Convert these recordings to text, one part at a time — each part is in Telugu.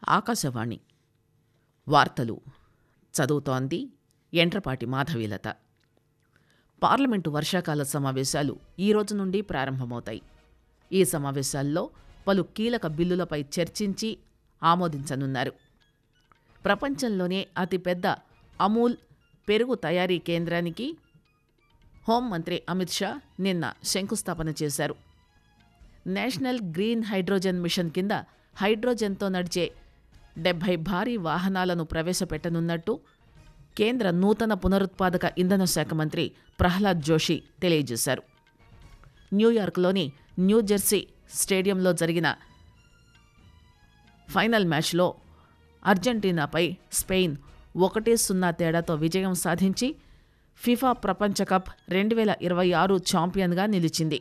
ఆకాశవాణి వార్తలు చదువుతోంది ఎంట్రపాటి మాధవీలత. పార్లమెంటు వర్షాకాల సమావేశాలు ఈ రోజు నుండి ప్రారంభమవుతాయి. ఈ సమావేశాల్లో పలు కీలక బిల్లులపై చర్చించి ఆమోదించనున్నారు. ప్రపంచంలోనే అతిపెద్ద అమూల్ పెరుగు తయారీ కేంద్రానికి హోంమంత్రి అమిత్ షా నిన్న శంకుస్థాపన చేశారు. నేషనల్ గ్రీన్ హైడ్రోజన్ మిషన్ కింద హైడ్రోజన్తో నడిచే 70 భారీ వాహనాలను ప్రవేశపెట్టనున్నట్టు కేంద్ర నూతన పునరుత్పాదక ఇంధన శాఖ మంత్రి ప్రహ్లాద్ జోషి తెలియజేశారు. న్యూయార్క్లోని న్యూజెర్సీ స్టేడియంలో జరిగిన ఫైనల్ మ్యాచ్లో అర్జెంటీనాపై స్పెయిన్ 1-0 తేడాతో విజయం సాధించి ఫిఫా ప్రపంచ కప్ 2026 ఛాంపియన్గా నిలిచింది.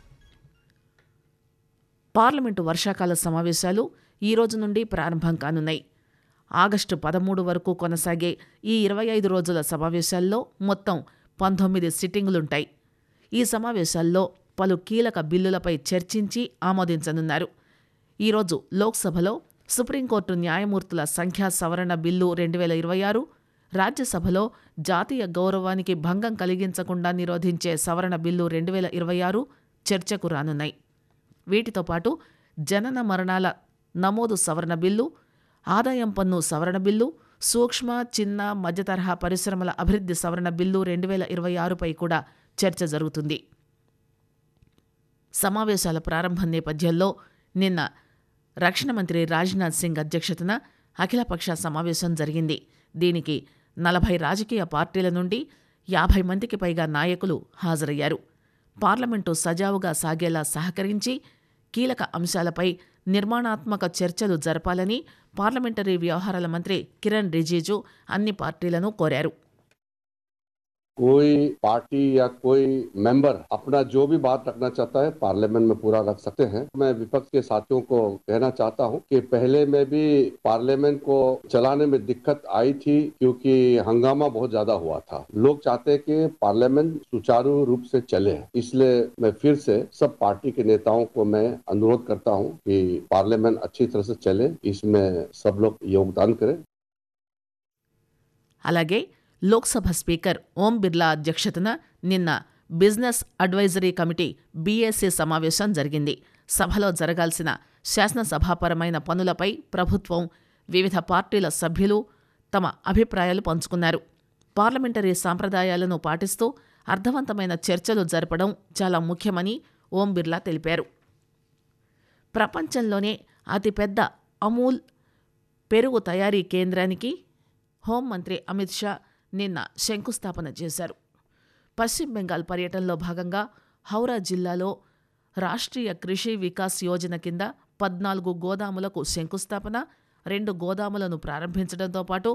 పార్లమెంటు వర్షాకాల సమావేశాలు ఈ రోజు నుండి ప్రారంభం కానున్నాయి. ఆగస్టు 13 వరకు కొనసాగే ఈ 25 రోజుల సమావేశాల్లో మొత్తం 19 సిట్టింగులుంటాయి. ఈ సమావేశాల్లో పలు కీలక బిల్లులపై చర్చించి ఆమోదించనున్నారు. ఈరోజు లోక్సభలో సుప్రీంకోర్టు న్యాయమూర్తుల సంఖ్యా సవరణ బిల్లు 2026, రాజ్యసభలో జాతీయ గౌరవానికి భంగం కలిగించకుండా నిరోధించే సవరణ బిల్లు 2026 చర్చకు రానున్నాయి. వీటితో పాటు జనన మరణాల నమోదు సవరణ బిల్లు, ఆదాయం పన్ను సవరణ బిల్లు, సూక్ష్మ చిన్న మధ్యతరహా పరిశ్రమల అభివృద్ధి సవరణ బిల్లు 2026పై కూడా చర్చ జరుగుతుంది. సమావేశాల ప్రారంభం నేపథ్యంలో నిన్న రక్షణ మంత్రి రాజ్నాథ్ సింగ్ అధ్యక్షతన అఖిలపక్ష సమావేశం జరిగింది. దీనికి 40 రాజకీయ పార్టీల నుండి 50 మందికి పైగా నాయకులు హాజరయ్యారు. పార్లమెంటు సజావుగా సాగేలా సహకరించి కీలక అంశాలపై నిర్మాణాత్మక చర్చలు జరపాలని పార్లమెంటరీ వ్యవహారాల మంత్రి కిరణ్ రిజిజు అన్ని పార్టీలను కోరారు. कोई पार्टी या कोई मेंबर अपना जो भी बात रखना चाहता है पार्लियामेंट में पूरा रख सकते हैं. मैं विपक्ष के साथियों को कहना चाहता हूं कि पहले में भी पार्लियामेंट को चलाने में दिक्कत आई थी क्योंकि हंगामा बहुत ज्यादा हुआ था. लोग चाहते हैं कि पार्लियामेंट सुचारू रूप से चले. इसलिए मैं फिर से सब पार्टी के नेताओं को मैं अनुरोध करता हूं कि पार्लियामेंट अच्छी तरह से चले, इसमें सब लोग योगदान करें. అలాగే లోక్సభ స్పీకర్ ఓం బిర్లా అధ్యక్షతన నిన్న బిజినెస్ అడ్వైజరీ కమిటీ బీఏసీ సమావేశం జరిగింది. సభలో జరగాల్సిన శాసనసభాపరమైన పనులపై ప్రభుత్వం, వివిధ పార్టీల సభ్యులు తమ అభిప్రాయాలు పంచుకున్నారు. పార్లమెంటరీ సాంప్రదాయాలను పాటిస్తూ అర్థవంతమైన చర్చలు జరపడం చాలా ముఖ్యమని ఓం బిర్లా తెలిపారు. ప్రపంచంలోనే అతిపెద్ద అమూల్ పెరుగు తయారీ కేంద్రానికి హోంమంత్రి అమిత్ షా నిన్న శంకుస్థాపన చేశారు. పశ్చిమ బెంగాల్ పర్యటనలో భాగంగా హౌరా జిల్లాలో రాష్ట్రీయ కృషి వికాస్ యోజన కింద 14 గోదాములకు శంకుస్థాపన, 2 గోదాములను ప్రారంభించడంతో పాటు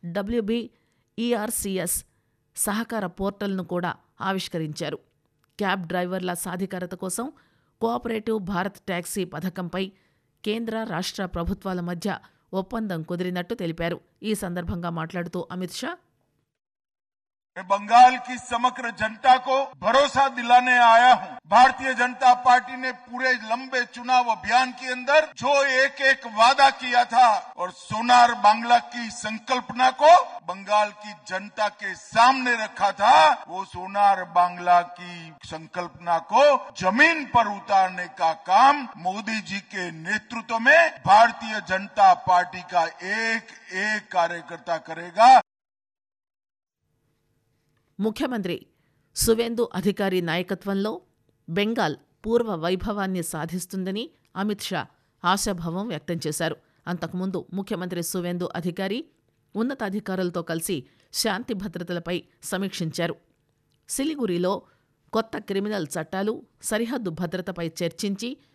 WBERCS సహకార పోర్టల్ను కూడా ఆవిష్కరించారు. క్యాబ్ డ్రైవర్ల సాధికారత కోసం కోఆపరేటివ్ భారత్ టాక్సీ పథకంపై కేంద్ర రాష్ట్ర ప్రభుత్వాల మధ్య ఒప్పందం కుదిరినట్టు తెలిపారు. ఈ సందర్భంగా మాట్లాడుతూ అమిత్ షా, मैं बंगाल की समग्र जनता को भरोसा दिलाने आया हूं. भारतीय जनता पार्टी ने पूरे लंबे चुनाव अभियान के अंदर जो एक एक वादा किया था और सोनार बांग्ला की संकल्पना को बंगाल की जनता के सामने रखा था, वो सोनार बांग्ला की संकल्पना को जमीन पर उतारने का काम मोदी जी के नेतृत्व में भारतीय जनता पार्टी का एक एक कार्यकर्ता करेगा. ముఖ్యమంత్రి సువేందు అధికారి నాయకత్వంలో బెంగాల్ పూర్వ వైభవాన్ని సాధిస్తుందని అమిత్ షా ఆశాభావం వ్యక్తం చేశారు. అంతకుముందు ముఖ్యమంత్రి సువేందు అధికారి ఉన్నతాధికారులతో కలిసి శాంతి భద్రతలపై సమీక్షించారు. సిలిగురిలో కొత్త క్రిమినల్ చట్టాలు, సరిహద్దు భద్రతపై చర్చించి